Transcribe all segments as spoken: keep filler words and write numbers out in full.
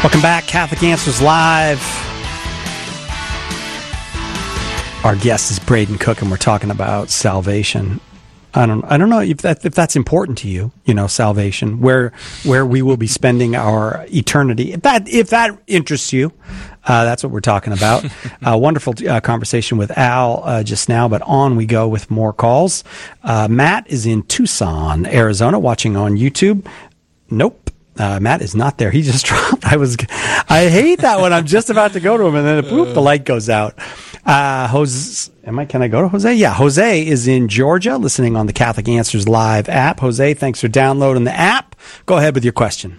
Welcome back, Catholic Answers Live. Our guest is Braden Cook, and we're talking about salvation. I don't, I don't know if that if that's important to you. You know, salvation, where where we will be spending our eternity. If that if that interests you, uh, that's what we're talking about. uh, wonderful uh, conversation with Al uh, just now, but on we go with more calls. Uh, Matt is in Tucson, Arizona, watching on YouTube. Nope. Uh, Matt is not there. He just dropped. I was, I hate that when I'm just about to go to him and then boop, the light goes out. Uh, Jose, am I, can I go to Jose? Yeah. Jose is in Georgia listening on the Catholic Answers Live app. Jose, thanks for downloading the app. Go ahead with your question.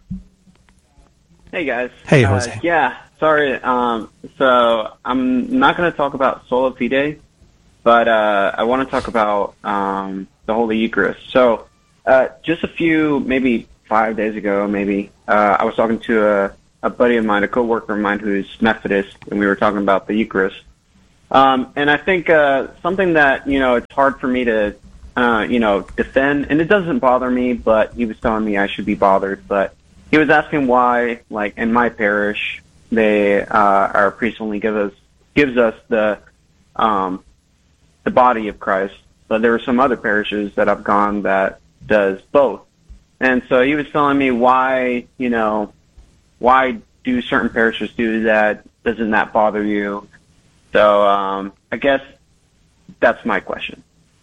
Hey guys. Hey, Jose. Uh, yeah. Sorry. Um, so I'm not going to talk about Sola Fide, but, uh, I want to talk about, um, the Holy Eucharist. So, uh, just a few, maybe five days ago, maybe, uh, I was talking to a, a buddy of mine, a coworker of mine who's Methodist, and we were talking about the Eucharist. Um, and I think, uh, something that, you know, it's hard for me to, uh, you know, defend, and it doesn't bother me, but he was telling me I should be bothered. But he was asking why, like, in my parish, they, uh, our priest only give us, gives us the, um, the body of Christ, but there are some other parishes that I've gone that does both. And so he was telling me why, you know, why do certain parishes do that? Doesn't that bother you? So um, I guess that's my question.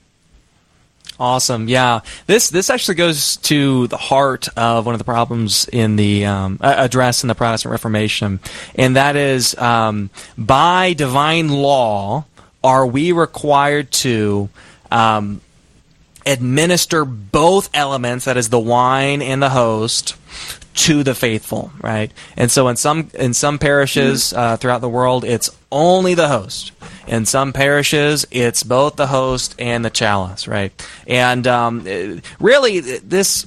Awesome. Yeah. This this actually goes to the heart of one of the problems in the um, addressed in the Protestant Reformation, and that is um, by divine law, are we required to um, administer both elements, that is the wine and the host, to the faithful, right? And so in some in some parishes uh, throughout the world, it's only the host. In some parishes, it's both the host and the chalice, right? And um, really, this.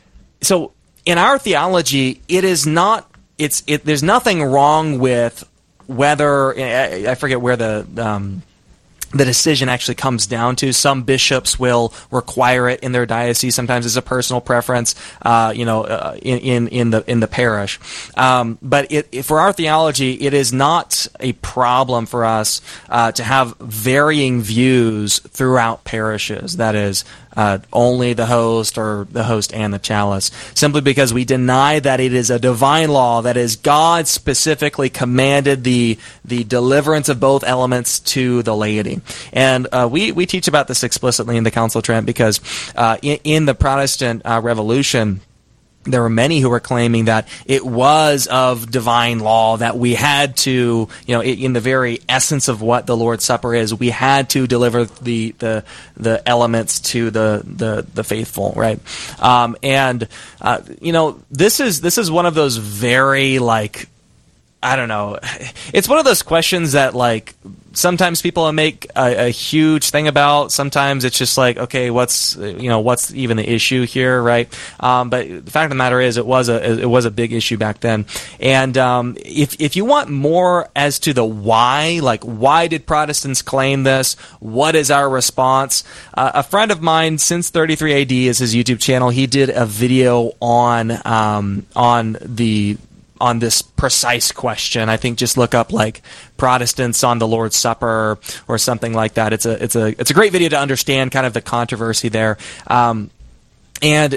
So in our theology, it is not. It's it. There's nothing wrong with whether I forget where the. Um, the decision actually comes down to. Some bishops will require it in their diocese. Sometimes it's a personal preference, uh, you know, uh, in, in in the in the parish. Um, but it, it, for our theology, it is not a problem for us uh, to have varying views throughout parishes. That is, Uh, only the host or the host and the chalice, simply because we deny that it is a divine law, that is, God specifically commanded the the deliverance of both elements to the laity. And uh, we, we teach about this explicitly in the Council of Trent because uh, in, in the Protestant uh, Revolution, there were many who were claiming that it was of divine law, that we had to, you know, in the very essence of what the Lord's Supper is, we had to deliver the the, the elements to the, the, the faithful, right? Um, and uh, you know, this is this is one of those very, like, I don't know, it's one of those questions that, like, sometimes people make a, a huge thing about. Sometimes it's just like, okay, what's you know what's even the issue here, right? Um, but the fact of the matter is, it was a it was a big issue back then. And um, if if you want more as to the why, like why did Protestants claim this? What is our response? Uh, a friend of mine, since thirty-three A D is his YouTube channel, he did a video on um, on the. on this precise question. I think just look up like Protestants on the Lord's Supper or something like that. It's a it's a it's a great video to understand kind of the controversy there. Um, and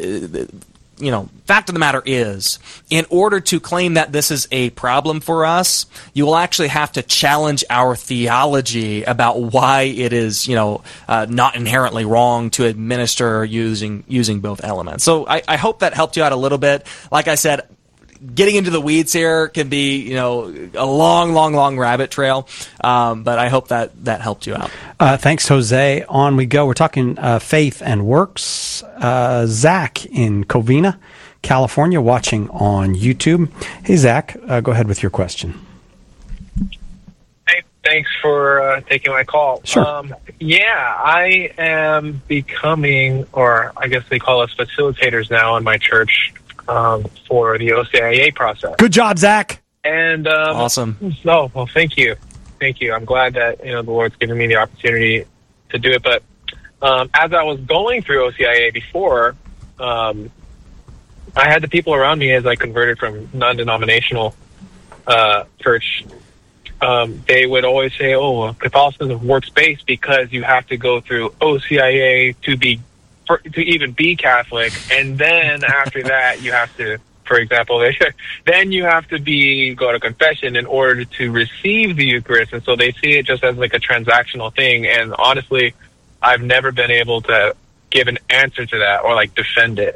you know, fact of the matter is, in order to claim that this is a problem for us, you will actually have to challenge our theology about why it is, you know, uh, not inherently wrong to administer using using both elements. So I, I hope that helped you out a little bit. Like I said, getting into the weeds here can be, you know, a long, long, long rabbit trail, um, but I hope that that helped you out. Uh, thanks, Jose. On we go. We're talking uh, faith and works. Uh, Zach in Covina, California, watching on YouTube. Hey, Zach, uh, go ahead with your question. Hey, thanks for uh, taking my call. Sure. Um, yeah, I am becoming, or I guess they call us facilitators now in my church, Um, for the O C I A process. Good job, Zach. And um, awesome. No, well, thank you, thank you. I'm glad that you know the Lord's given me the opportunity to do it. But um, as I was going through O C I A before, um, I had the people around me as I converted from non-denominational uh, church. Um, they would always say, "Oh, Catholicism works based because you have to go through O C I A to be for, to even be Catholic, and then after that you have to." For example, they, then you have to be go to confession in order to receive the Eucharist, and so they see it just as like a transactional thing. And honestly, I've never been able to give an answer to that or like defend it.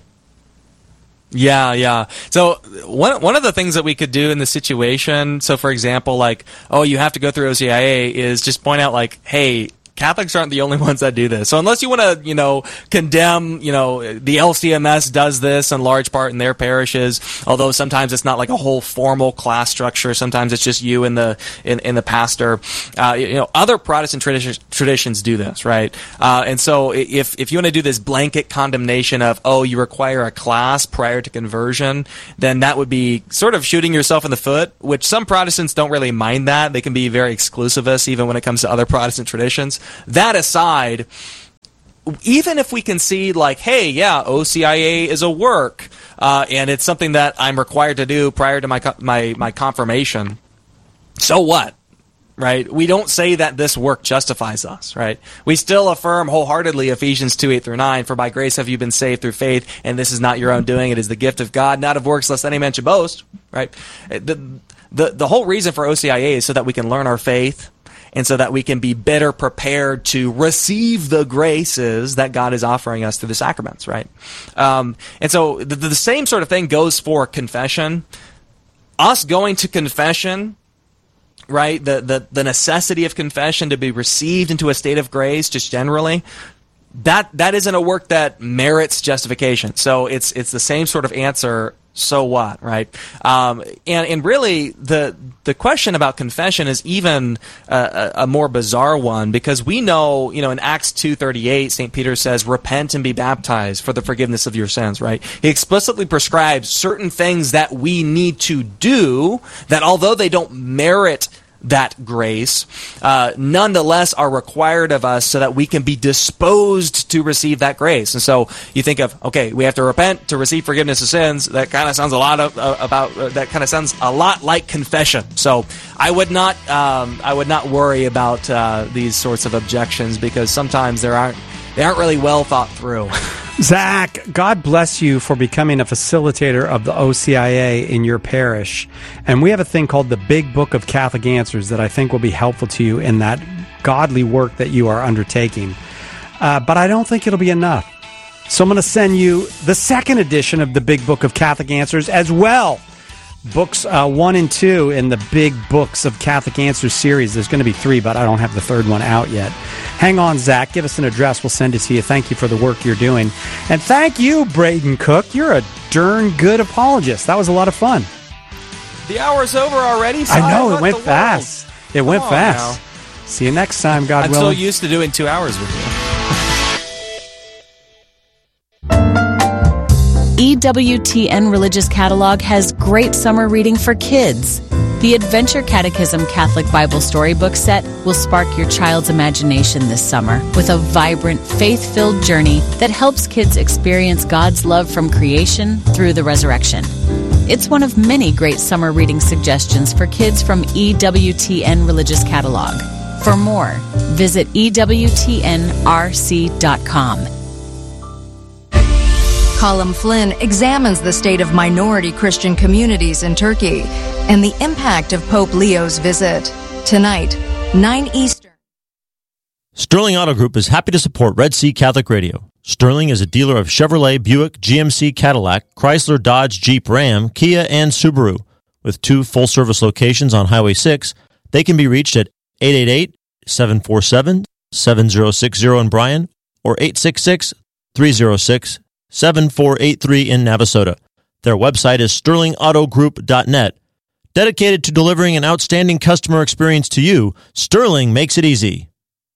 Yeah, yeah. So one one of the things that we could do in the situation, so for example, like, oh, you have to go through O C I A, is just point out like, hey, Catholics aren't the only ones that do this. So unless you want to, you know, condemn, you know, the L C M S does this in large part in their parishes, although sometimes it's not like a whole formal class structure. Sometimes it's just you and the in, in the pastor. Uh, you know, other Protestant traditions traditions do this, right? Uh, and so if if you want to do this blanket condemnation of, oh, you require a class prior to conversion, then that would be sort of shooting yourself in the foot, which some Protestants don't really mind that. They can be very exclusivist even when it comes to other Protestant traditions. That aside, even if we concede like, hey, yeah, O C I A is a work, uh, and it's something that I'm required to do prior to my my my confirmation, so what? Right? We don't say that this work justifies us, right? We still affirm wholeheartedly Ephesians two, eight through nine, for by grace have you been saved through faith, and this is not your own doing, it is the gift of God, not of works, lest any man should boast, right? The, the, the whole reason for O C I A is so that we can learn our faith, and so that we can be better prepared to receive the graces that God is offering us through the sacraments, right? Um, and so the, the same sort of thing goes for confession. Us going to confession, right, the, the, the necessity of confession to be received into a state of grace just generally, that that isn't a work that merits justification. So it's it's the same sort of answer. So what, right? Um, and and really, the the question about confession is even a, a more bizarre one, because we know, you know, in Acts two thirty-eight, Saint Peter says, "Repent and be baptized for the forgiveness of your sins." Right? He explicitly prescribes certain things that we need to do that, although they don't merit that grace, uh, nonetheless are required of us so that we can be disposed to receive that grace. And so you think of, okay, we have to repent to receive forgiveness of sins. That kind of sounds a lot of, uh, about uh, that kind of sounds a lot like confession. So I would not um, I would not worry about uh, these sorts of objections, because sometimes there aren't they aren't really well thought through. Zach, God bless you for becoming a facilitator of the O C I A in your parish. And we have a thing called the Big Book of Catholic Answers that I think will be helpful to you in that godly work that you are undertaking. Uh, but I don't think it'll be enough. So I'm going to send you the second edition of the Big Book of Catholic Answers as well. Books uh, one and two in the Big Books of Catholic Answers series. There's going to be three, but I don't have the third one out yet. Hang on, Zach. Give us an address. We'll send it to you. Thank you for the work you're doing. And thank you, Braden Cook. You're a darn good apologist. That was a lot of fun. The hour's over already. I know. It went fast. It went oh, fast. No. See you next time, God I'm willing. I'm so used to doing two hours with you. E W T N Religious Catalog has great summer reading for kids. The Adventure Catechism Catholic Bible Storybook Set will spark your child's imagination this summer with a vibrant, faith-filled journey that helps kids experience God's love from creation through the resurrection. It's one of many great summer reading suggestions for kids from E W T N Religious Catalog. For more, visit E W T N R C dot com. Colin Flynn examines the state of minority Christian communities in Turkey and the impact of Pope Leo's visit. Tonight, nine Eastern. Sterling Auto Group is happy to support Red Sea Catholic Radio. Sterling is a dealer of Chevrolet, Buick, G M C, Cadillac, Chrysler, Dodge, Jeep, Ram, Kia, and Subaru. With two full-service locations on Highway six, they can be reached at eight eight eight, seven four seven, seven zero six zero in Bryan or eight six six, three zero six, seven four eight three in Navasota. Their website is sterling auto group dot net. Dedicated to delivering an outstanding customer experience to you, Sterling makes it easy.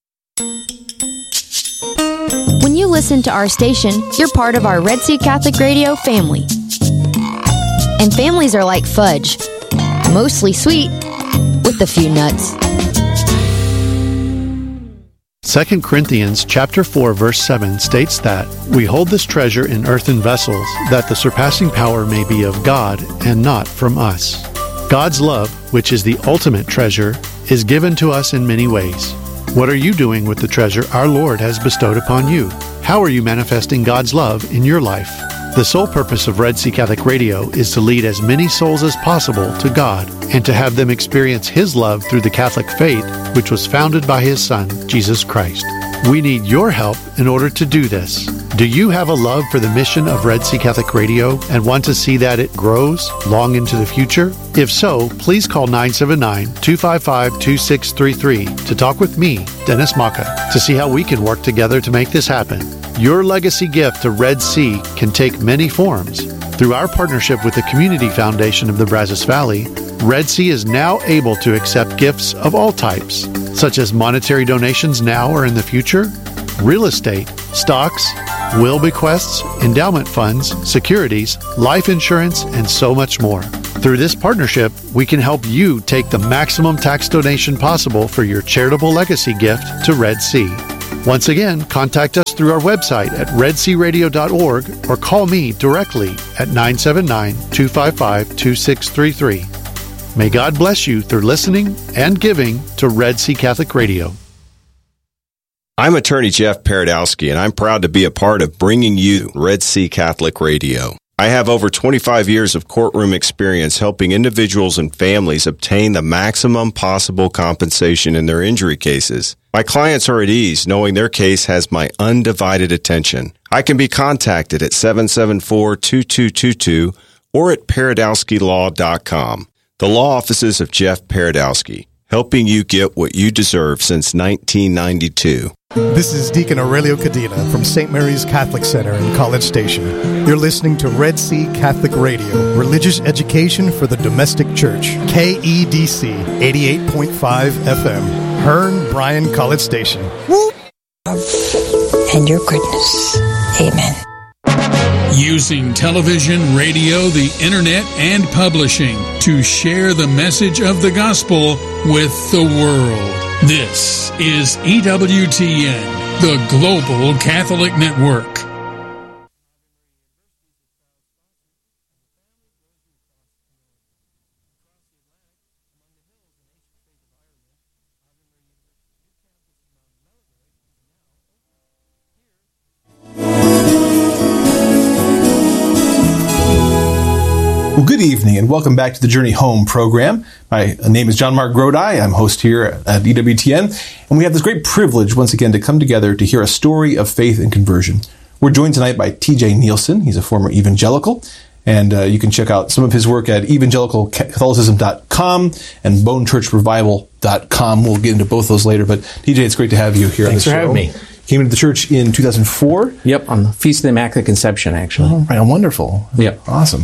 When you listen to our station, you're part of our Red Sea Catholic Radio family. And families are like fudge, mostly sweet, with a few nuts. Second Corinthians chapter four verse seven states that we hold this treasure in earthen vessels, that the surpassing power may be of God and not from us. God's love, which is the ultimate treasure, is given to us in many ways. What are you doing with the treasure our Lord has bestowed upon you? How are you manifesting God's love in your life? The sole purpose of Red Sea Catholic Radio is to lead as many souls as possible to God and to have them experience His love through the Catholic faith, which was founded by His Son, Jesus Christ. We need your help in order to do this. Do you have a love for the mission of Red Sea Catholic Radio and want to see that it grows long into the future? If so, please call nine seven nine, two five five, two six three three to talk with me, Dennis Maka, to see how we can work together to make this happen. Your legacy gift to Red Sea can take many forms. Through our partnership with the Community Foundation of the Brazos Valley, Red Sea is now able to accept gifts of all types, such as monetary donations now or in the future, real estate, stocks, will bequests, endowment funds, securities, life insurance, and so much more. Through this partnership, we can help you take the maximum tax donation possible for your charitable legacy gift to Red Sea. Once again, contact us through our website at red sea radio dot org or call me directly at nine seven nine, two five five, two six three three. May God bless you through listening and giving to Red Sea Catholic Radio. I'm attorney Jeff Paradowski, and I'm proud to be a part of bringing you Red Sea Catholic Radio. I have over twenty-five years of courtroom experience helping individuals and families obtain the maximum possible compensation in their injury cases. My clients are at ease knowing their case has my undivided attention. I can be contacted at seven seven four, two two two two or at paradowski law dot com. The law offices of Jeff Paradowski, helping you get what you deserve since nineteen ninety-two. This is Deacon Aurelio Cadena from Saint Mary's Catholic Center in College Station. You're listening to Red Sea Catholic Radio, religious education for the domestic church. K E D C eighty-eight point five F M, Hearn, Bryan, College Station. Whoop! And your goodness. Amen. Using television, radio, the internet, and publishing to share the message of the gospel with the world. This is E W T N, the Global Catholic Network. Well, good evening and welcome back to the Journey Home program. My name is John Mark Grodi. I'm host here at E W T N, and we have this great privilege once again to come together to hear a story of faith and conversion. We're joined tonight by T J Nielsen. He's a former evangelical, and uh, you can check out some of his work at evangelical catholicism dot com and bone church revival dot com. We'll get into both those later, but T J, it's great to have you here Thanks on the show. Thanks for having me. Came into the church in two thousand four? Yep, on the Feast of the Immaculate Conception, actually. Oh, right, wonderful. Yep. Awesome.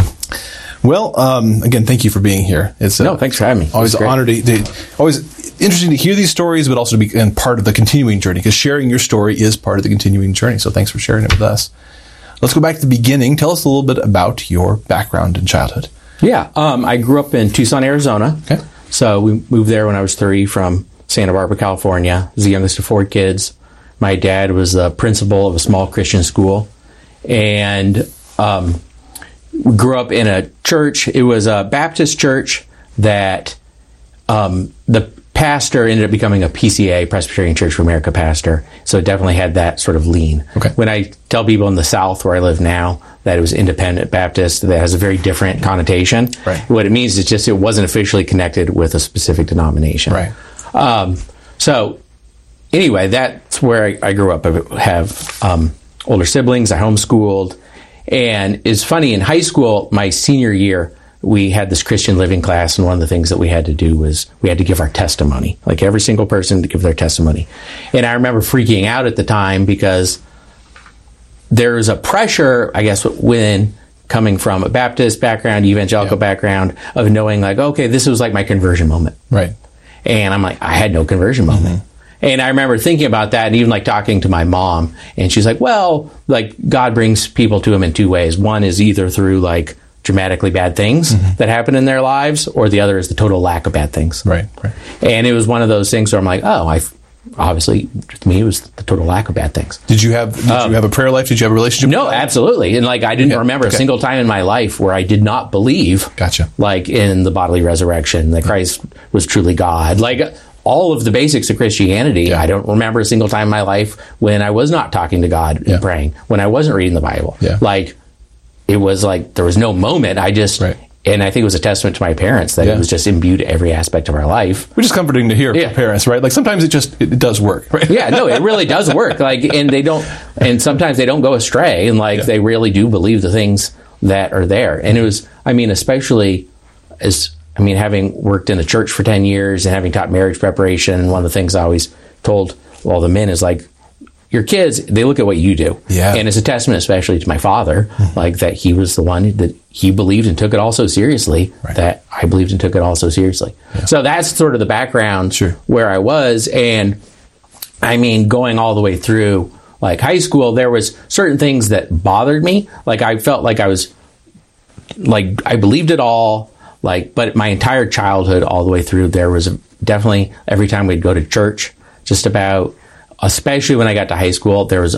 Well, um, again, thank you for being here. It's uh, no, thanks for having me. Always an honor to, to, always interesting to hear these stories, but also to be and part of the continuing journey, because sharing your story is part of the continuing journey. So thanks for sharing it with us. Let's go back to the beginning. Tell us a little bit about your background in childhood. Yeah, um, I grew up in Tucson, Arizona. Okay. So we moved there when I was three from Santa Barbara, California. I was the youngest of four kids. My dad was the principal of a small Christian school, and um, we grew up in a church. It was a Baptist church that um, the pastor ended up becoming a P C A, Presbyterian Church for America pastor. So it definitely had that sort of lean. Okay. When I tell people in the South where I live now that it was independent Baptist, that has a very different connotation. Right. What it means is just it wasn't officially connected with a specific denomination. Right. Um, so anyway, that's where I, I grew up. I have um, older siblings. I homeschooled. And it's funny, in high school, my senior year, we had this Christian living class, and one of the things that we had to do was we had to give our testimony, like every single person to give their testimony. And I remember freaking out at the time because there's a pressure, I guess, when coming from a Baptist background, evangelical yeah. background, of knowing like, okay, this was like my conversion moment. Right. And I'm like, I had no conversion moment. Mm-hmm. And I remember thinking about that and even like talking to my mom, and she's like, well, like God brings people to him in two ways. One is either through like dramatically bad things mm-hmm. that happen in their lives, or the other is the total lack of bad things. Right, right. And it was one of those things where I'm like, oh, I obviously, to me, it was the total lack of bad things. Did you have Did Um, you have a prayer life? Did you have a relationship? No, with God? absolutely. And like, I didn't Okay. remember Okay. a single time in my life where I did not believe, Gotcha. like in the bodily resurrection, that Christ was truly God. Like all of the basics of Christianity, I don't remember a single time in my life when I was not talking to God and praying, when I wasn't reading the Bible. Yeah. Like, it was like, there was no moment. I just, and I think it was a testament to my parents that Yeah. it was just imbued every aspect of our life. Which is comforting to hear from parents, right? Like sometimes it just it, it does work, right? Yeah, no, it really does work. Like, and they don't, and sometimes they don't go astray, and like they really do believe the things that are there. And it was, I mean, especially as, I mean, having worked in the church for ten years and having taught marriage preparation, one of the things I always told all the men is like, your kids, they look at what you do. Yeah. And it's a testament, especially to my father, like that he was the one that he believed and took it all so seriously, that I believed and took it all so seriously. So that's sort of the background where I was. And I mean, going all the way through like high school, there was certain things that bothered me. Like I felt like I was, like I believed it all, like, but my entire childhood all the way through, there was definitely every time we'd go to church, just about, especially when I got to high school, there was